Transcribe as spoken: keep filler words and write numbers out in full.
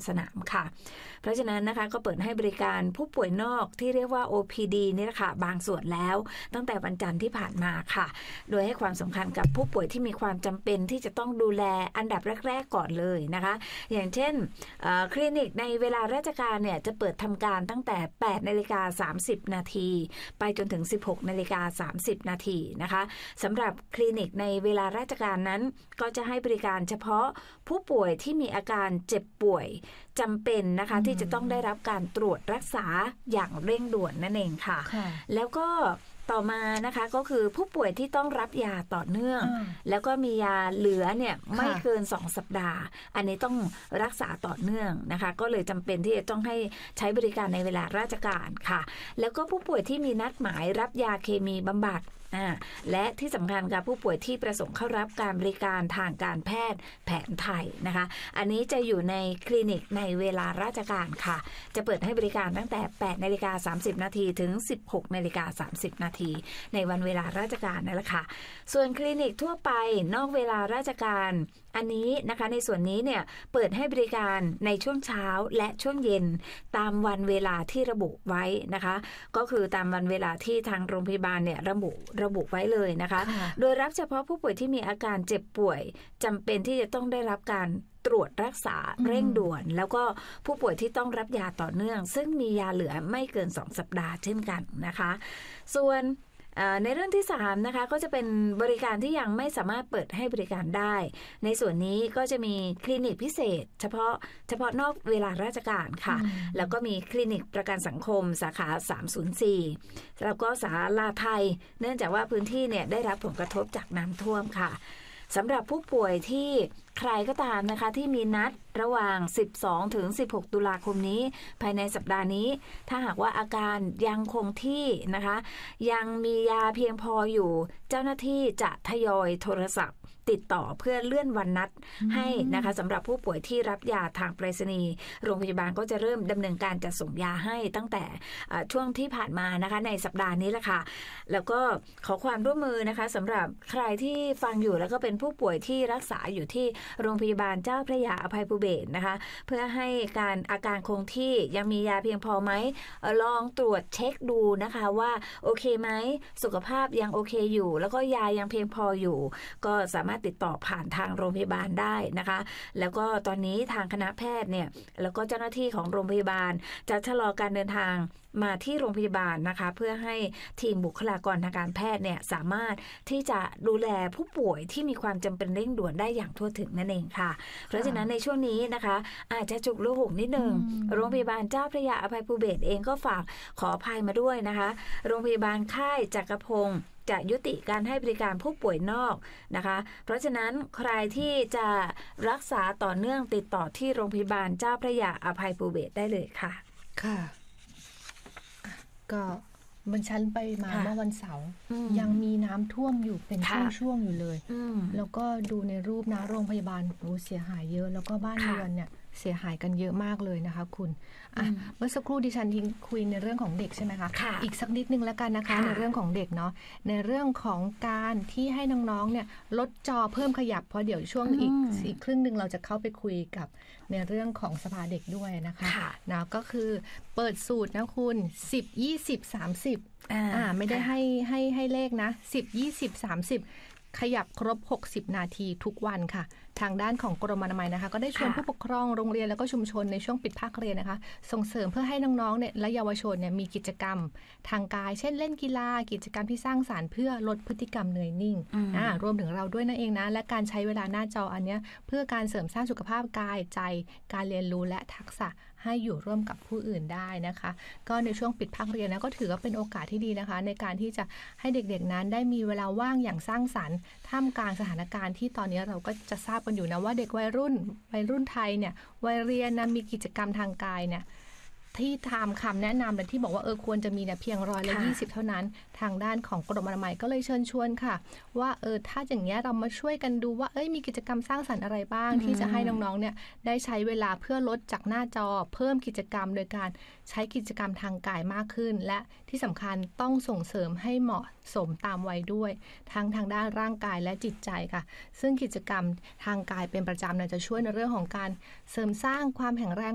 สนามค่ะเพราะฉะนั้นนะคะก็เปิดให้บริการผู้ป่วยนอกที่เรียกว่า โอ พี ดี นี่แหละค่ะบางส่วนแล้วตั้งแต่วันจันทร์ที่ผ่านมาค่ะโดยให้ความสำคัญกับผู้ป่วยที่มีความจำเป็นที่จะต้องดูแลอันดับแรกๆก่อนเลยนะคะอย่างเช่นคลินิกในเวลาราชการเนี่ยจะเปิดทำการตั้งแต่ แปดนาฬิกาสามสิบนาทีไปจนถึง สิบหกนาฬิกาสามสิบนาทีนะคะสำหรับคลินิกในเวลาราชการนั้นก็จะให้บริการเฉพาะผู้ป่วยที่มีอาการเจ็บป่วยจำเป็นนะคะที่จะต้องได้รับการตรวจรักษาอย่างเร่งด่วนนั่นเองค่ะแล้วก็ต่อมานะคะก็คือผู้ป่วยที่ต้องรับยาต่อเนื่องแล้วก็มียาเหลือเนี่ยไม่เกินสองสัปดาห์อันนี้ต้องรักษาต่อเนื่องนะคะก็เลยจำเป็นที่จะต้องให้ใช้บริการในเวลาราชการค่ะแล้วก็ผู้ป่วยที่มีนัดหมายรับยาเคมีบำบัดและที่สำคัญกับผู้ป่วยที่ประสงค์เข้ารับการบริการทางการแพทย์แผนไทยนะคะอันนี้จะอยู่ในคลินิกในเวลาราชการค่ะจะเปิดให้บริการตั้งแต่ แปดนาฬิกาสามสิบนาทีถึง สิบหกนาฬิกาสามสิบนาทีในวันเวลาราชการนั่นแหละค่ะส่วนคลินิกทั่วไปนอกเวลาราชการอันนี้นะคะในส่วนนี้เนี่ยเปิดให้บริการในช่วงเช้าและช่วงเย็นตามวันเวลาที่ระบุไว้นะคะก็คือตามวันเวลาที่ทางโรงพยาบาลเนี่ยระบุระบุไว้เลยนะคะโดยรับเฉพาะผู้ป่วยที่มีอาการเจ็บป่วยจำเป็นที่จะต้องได้รับการตรวจรักษาเร่งด่วนแล้วก็ผู้ป่วยที่ต้องรับยาต่อเนื่องซึ่งมียาเหลือไม่เกินสองสัปดาห์เช่นกันนะคะส่วนในเรื่องที่สามนะคะก็จะเป็นบริการที่ยังไม่สามารถเปิดให้บริการได้ในส่วนนี้ก็จะมีคลินิกพิเศษเฉพาะเฉพาะนอกเวลาราชการค่ะแล้วก็มีคลินิกประกันสังคมสาขาสามศูนย์สี่แล้วก็ศาลาไทยเนื่องจากว่าพื้นที่เนี่ยได้รับผลกระทบจากน้ำท่วมค่ะสำหรับผู้ป่วยที่ใครก็ตามนะคะที่มีนัดระหว่างสิบสองถึงสิบหกตุลาคมนี้ภายในสัปดาห์นี้ถ้าหากว่าอาการยังคงที่นะคะยังมียาเพียงพออยู่เจ้าหน้าที่จะทยอยโทรศัพท์ติดต่อเพื่อเลื่อนวันนัดให้นะคะสำหรับผู้ป่วยที่รับยาทางไปรษณีย์โรงพยาบาลก็จะเริ่มดำเนินการจัดส่งยาให้ตั้งแต่ช่วงที่ผ่านมานะคะในสัปดาห์นี้แหละค่ะแล้วก็ขอความร่วมมือนะคะสำหรับใครที่ฟังอยู่แล้วก็เป็นผู้ป่วยที่รักษาอยู่ที่โรงพยาบาลเจ้าพระยาอภัยภูเบศรนะคะเพื่อให้การอาการคงที่ยังมียาเพียงพอไหมลองตรวจเช็คดูนะคะว่าโอเคไหมสุขภาพยังโอเคอยู่แล้วก็ยายังเพียงพออยู่ก็สามารถติดต่อผ่านทางโรงพยาบาลได้นะคะแล้วก็ตอนนี้ทางคณะแพทย์เนี่ยแล้วก็เจ้าหน้าที่ของโรงพยาบาลจะชะลอการเดินทางมาที่โรงพยาบาลนะคะเพื่อให้ทีมบุคลากรทางการแพทย์เนี่ยสามารถที่จะดูแลผู้ป่วยที่มีความจำเป็นเร่งด่วนได้อย่างทั่วถึงนั่นเองค่ะเพราะฉะนั้นในช่วงนี้นะคะอาจจะจุกลูกหูนิดนึงโรงพยาบาลเจ้าพระยาอภัยภูเบศรเองก็ฝากขออภัยมาด้วยนะคะโรงพยาบาลค่ายจักรพงศ์จะยุติการให้บริการผู้ป่วยนอกนะคะเพราะฉะนั้นใครที่จะรักษาต่อเนื่องติดต่อที่โรงพยาบาลเจ้าพระยาอภัยภูเบศรได้เลยค่ะค่ะก็บันชั้นไปมาเมื่อวันเสาร์ยังมีน้ำท่วมอยู่เป็นช่วงๆอยู่เลยแล้วก็ดูในรูปนะโรงพยาบาลโอ้เสียหายเยอะแล้วก็บ้านเรือนเนี่ยเสียหายกันเยอะมากเลยนะคะคุณอ่ะเมื่อสักครู่ดิฉันทิ้งคุยในเรื่องของเด็กใช่ไหมคะอีกสักนิดนึงแล้วกันนะคะในเรื่องของเด็กเนาะในเรื่องของการที่ให้น้องๆเนี่ยลดจอเพิ่มขยับเพราะเดี๋ยวช่วงอีกอีกครึ่งนึงเราจะเข้าไปคุยกับในเรื่องของสภาเด็กด้วยนะคะนะก็คือเปิดสูตรนะคุณสิบ ยี่สิบ สามสิบอ่าไม่ได้ให้ให้ให้เลขนะสิบ ยี่สิบ สามสิบขยับครบหกสิบนาทีทุกวันค่ะทางด้านของกรมอนามัยนะคะก็ได้ชวนผู้ปกครองโรงเรียนแล้วก็ชุมชนในช่วงปิดภาคเรียนนะคะส่งเสริมเพื่อให้น้องๆเนี่ยและเยาวชนเนี่ยมีกิจกรรมทางกายเช่นเล่นกีฬากิจกรรมที่สร้างสรรค์เพื่อลดพฤติกรรมเหนื่อยนิ่งอ่ารวมถึงเราด้วยนั่นเองนะและการใช้เวลาหน้าจออันเนี้ยเพื่อการเสริมสร้างสุขภาพกายใจการเรียนรู้และทักษะให้อยู่ร่วมกับผู้อื่นได้นะคะก็ในช่วงปิดภาคเรียนนะก็ถือว่าเป็นโอกาสที่ดีนะคะในการที่จะให้เด็กๆนั้นได้มีเวลาว่างอย่างสร้างสรรค์ท่ามกลางสถานการณ์ที่ตอนนี้เราก็จะทราบกันอยู่นะว่าเด็กวัยรุ่นวัยรุ่นไทยเนี่ยวัยเรียนนะมีกิจกรรมทางกายเนี่ยที่ตามคำแนะนำและที่บอกว่าเออควรจะมีเนี่ยเพียงร้อยละยี่สิบเท่านั้นทางด้านของกรมอนามัยก็เลยเชิญชวนค่ะว่าเออถ้าอย่างเงี้ยเรามาช่วยกันดูว่าเอ้ยมีกิจกรรมสร้างสรรค์อะไรบ้างที่จะให้น้องๆเนี่ยได้ใช้เวลาเพื่อลดจากหน้าจอเพิ่มกิจกรรมโดยการใช้กิจกรรมทางกายมากขึ้นและที่สำคัญต้องส่งเสริมให้เหมาะสมตามวัยด้วยทั้งทางด้านร่างกายและจิตใจค่ะซึ่งกิจกรรมทางกายเป็นประจำเนี่ยจะช่วยในเรื่องของการเสริมสร้างความแข็งแรง